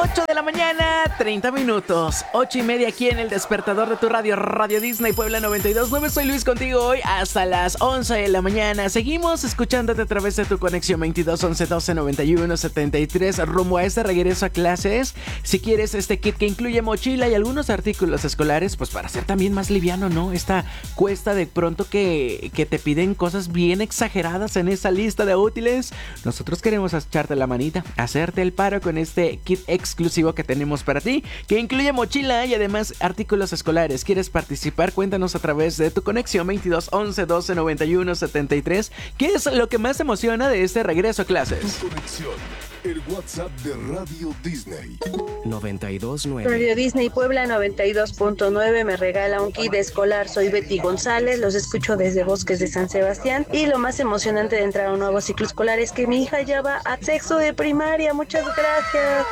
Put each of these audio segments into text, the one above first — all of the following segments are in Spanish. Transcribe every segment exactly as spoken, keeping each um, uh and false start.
ocho de la mañana, treinta minutos. ocho y media aquí en el despertador de tu radio, Radio Disney Puebla noventa y dos punto nueve. Soy Luis contigo hoy hasta las once de la mañana. Seguimos escuchándote a través de tu conexión veintidós once doce noventa y uno setenta y tres rumbo a este regreso a clases. Si quieres este kit que incluye mochila y algunos artículos escolares, pues para ser también más liviano, ¿no? Esta cuesta de pronto que, que te piden cosas bien exageradas en esa lista de útiles. Nosotros queremos echarte la manita, hacerte el paro con este kit exclusivo que tenemos para ti, que incluye mochila y además artículos escolares. ¿Quieres participar? Cuéntanos a través de tu conexión veintidós once doce noventa y uno setenta y tres. ¿Qué es lo que más te emociona de este regreso a clases? Tu conexión, el WhatsApp de Radio Disney. noventa y dos punto nueve. Radio Disney Puebla noventa y dos punto nueve me regala un kit escolar. Soy Betty González, los escucho desde Bosques de San Sebastián y lo más emocionante de entrar a un nuevo ciclo escolar es que mi hija ya va a sexto de primaria. Muchas gracias.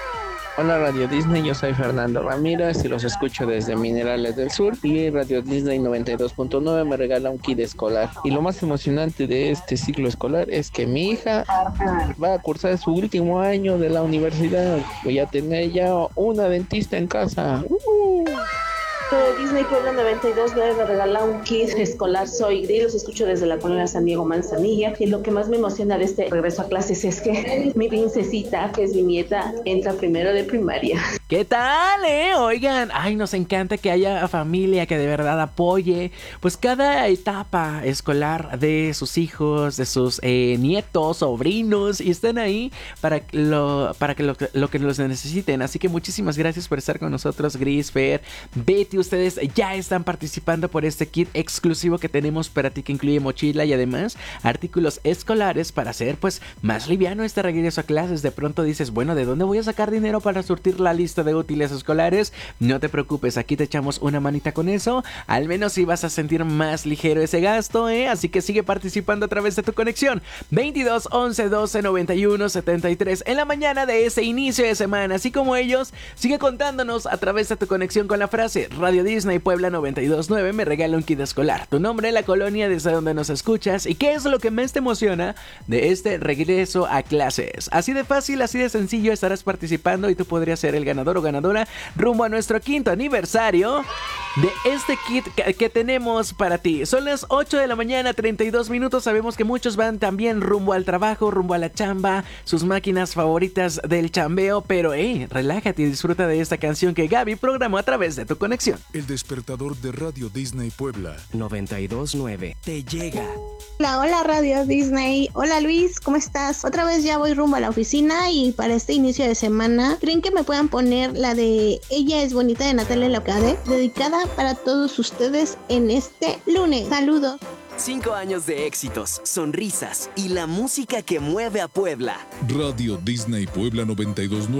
Hola Radio Disney, yo soy Fernando Ramírez y los escucho desde Minerales del Sur, y Radio Disney noventa y dos punto nueve me regala un kit escolar. Y lo más emocionante de este ciclo escolar es que mi hija va a cursar su último año de la universidad. Voy a tener ya una dentista en casa. ¡Uh! Radio Disney Puebla noventa y dos punto nueve me regala un kit escolar. Soy Gris, los escucho desde la colonia San Diego Manzanilla, y lo que más me emociona de este regreso a clases es que mi princesita, que es mi nieta, entra primero de primaria. ¿Qué tal, eh? Oigan, ay, nos encanta que haya familia que de verdad apoye pues cada etapa escolar de sus hijos, de sus eh, nietos, sobrinos, y estén ahí para lo, para que lo, lo que los necesiten. Así que muchísimas gracias por estar con nosotros, Gris, Fer, Betty. Ustedes ya están participando por este kit exclusivo que tenemos para ti, que incluye mochila y además artículos escolares para hacer pues más liviano este regreso a clases. De pronto dices, bueno, ¿de dónde voy a sacar dinero para surtir la lista de útiles escolares? No te preocupes, aquí te echamos una manita con eso. Al menos si vas a sentir más ligero ese gasto, ¿eh? Así que sigue participando a través de tu conexión veintidós once doce noventa y uno setenta y tres en la mañana de ese inicio de semana. Así como ellos, sigue contándonos a través de tu conexión con la frase Radio Disney Puebla noventa y dos punto nueve me regala un kit escolar. Tu nombre, la colonia desde donde nos escuchas y qué es lo que más te emociona de este regreso a clases. Así de fácil, así de sencillo estarás participando y tú podrías ser el ganador o ganadora rumbo a nuestro quinto aniversario de este kit que, que tenemos para ti. Son las ocho de la mañana, treinta y dos minutos. Sabemos que muchos van también rumbo al trabajo, rumbo a la chamba, sus máquinas favoritas del chambeo, pero hey, relájate y disfruta de esta canción que Gaby programó a través de tu conexión. El despertador de Radio Disney Puebla noventa y dos punto nueve te llega. Hola, hola Radio Disney. Hola Luis, ¿cómo estás? Otra vez ya voy rumbo a la oficina y para este inicio de semana, ¿creen que me puedan poner la de Ella es bonita de Natalia Lafourcade? Dedicada para todos ustedes en este lunes. Saludos. Cinco años de éxitos, sonrisas y la música que mueve a Puebla. Radio Disney Puebla noventa y dos punto nueve.